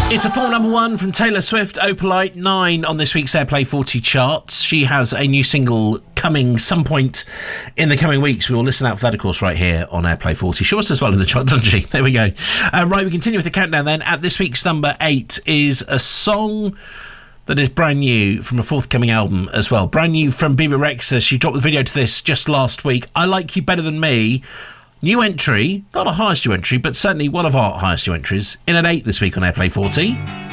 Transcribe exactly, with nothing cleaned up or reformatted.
It's a full number one from Taylor Swift, Opalite, nine on this week's Airplay forty charts. She has a new single coming some point in the coming weeks. We will listen out for that, of course, right here on Airplay forty. She always does well in the chart, doesn't she? There we go. Uh, right, we continue with the countdown then. At this week's number eight is a song that is brand new from a forthcoming album as well. Brand new from Bebe Rexha. She dropped the video to this just last week. I Like You Better Than Me. New entry, not our highest new entry, but certainly one of our highest new entries, in at eight this week on Airplay forty.